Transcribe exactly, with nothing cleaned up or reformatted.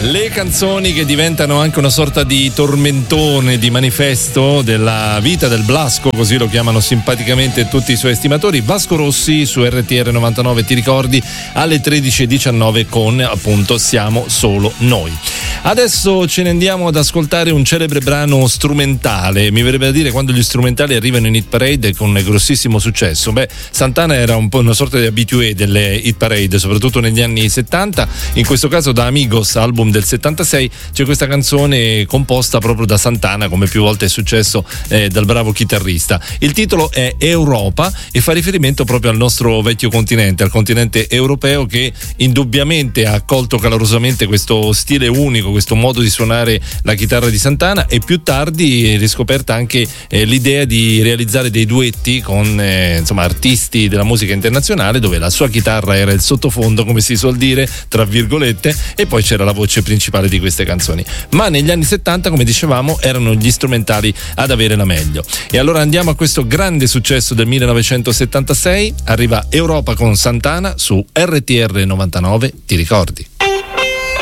Le canzoni che diventano anche una sorta di tormentone, di manifesto della vita del Blasco, così lo chiamano simpaticamente tutti i suoi estimatori. Vasco Rossi su R T R novantanove, ti ricordi, alle tredici e diciannove con appunto Siamo solo noi. Adesso ce ne andiamo ad ascoltare un celebre brano strumentale. Mi verrebbe da dire, quando gli strumentali arrivano in hit parade con grossissimo successo. Beh, Santana era un po' una sorta di abitué delle hit parade, soprattutto negli anni settanta. In questo caso da Amigos, album del settantasei, c'è questa canzone composta proprio da Santana, come più volte è successo eh, dal bravo chitarrista. Il titolo è Europa e fa riferimento proprio al nostro vecchio continente, al continente europeo, che indubbiamente ha accolto calorosamente questo stile unico, questo modo di suonare la chitarra di Santana, e più tardi è riscoperta anche eh, l'idea di realizzare dei duetti con eh, insomma artisti della musica internazionale, dove la sua chitarra era il sottofondo, come si suol dire, tra virgolette, e poi c'era la voce principale di queste canzoni. Ma negli anni settanta, come dicevamo, erano gli strumentali ad avere la meglio. E allora andiamo a questo grande successo del millenovecentosettantasei. Arriva Europa con Santana su R T R novantanove, ti ricordi?